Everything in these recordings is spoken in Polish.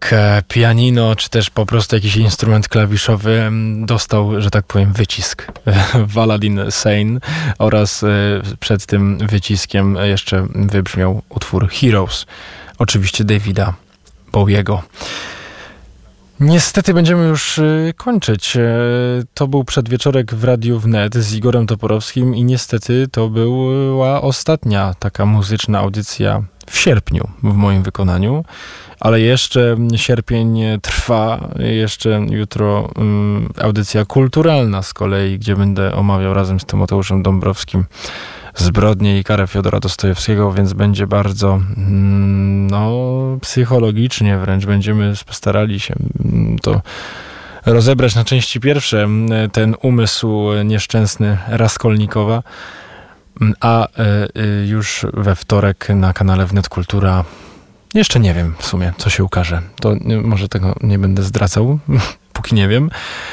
pianino, czy też po prostu jakiś instrument klawiszowy dostał, że tak powiem, wycisk w Aladdin Sane oraz przed tym wyciskiem jeszcze wybrzmiał utwór Heroes, oczywiście Davida Bowiego. Niestety będziemy już kończyć. To był przedwieczorek w Radiu Wnet z Igorem Toporowskim i niestety to była ostatnia taka muzyczna audycja w sierpniu w moim wykonaniu, ale jeszcze sierpień trwa, jeszcze jutro audycja kulturalna z kolei, gdzie będę omawiał razem z Tymoteuszem Dąbrowskim zbrodnię i karę Fiodora Dostojewskiego, więc będzie bardzo psychologicznie wręcz. Będziemy postarali się to rozebrać na części pierwsze, ten umysł nieszczęsny Raskolnikowa, a już we wtorek na kanale Wnet Kultura jeszcze nie wiem w sumie, co się ukaże. To może tego nie będę zdradzał, póki nie wiem.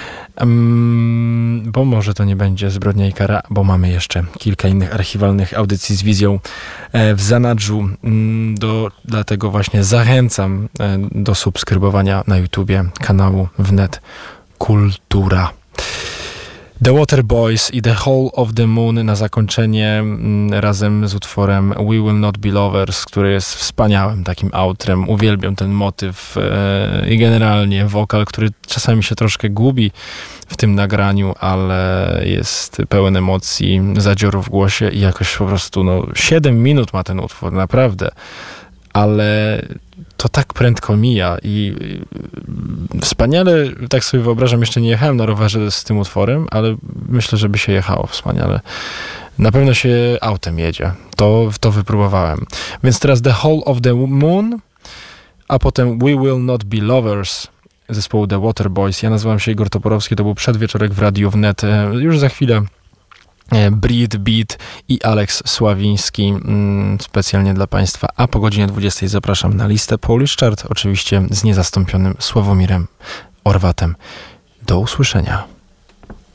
Bo może to nie będzie Zbrodnia i kara, bo mamy jeszcze kilka innych archiwalnych audycji z wizją w zanadrzu. Dlatego właśnie zachęcam do subskrybowania na YouTubie kanału Wnet Kultura. The Waterboys i The Hole of the Moon na zakończenie razem z utworem We Will Not Be Lovers, który jest wspaniałym takim outrem. Uwielbiam ten motyw i generalnie wokal, który czasami się troszkę gubi w tym nagraniu, ale jest pełen emocji, zadziorów w głosie i jakoś po prostu 7 minut ma ten utwór, naprawdę. Ale to tak prędko mija i wspaniale, tak sobie wyobrażam, jeszcze nie jechałem na rowerze z tym utworem, ale myślę, że by się jechało wspaniale. Na pewno się autem jedzie. To wypróbowałem. Więc teraz The Hole of the Moon, a potem We Will Not Be Lovers zespołu The Waterboys. Ja nazywam się Igor Toporowski, to był przedwieczorek w Radiu Wnet. Już za chwilę Breed Beat i Alex Sławiński specjalnie dla Państwa, a po godzinie 20 zapraszam na listę Polish Chart, oczywiście z niezastąpionym Sławomirem Orwatem. Do usłyszenia.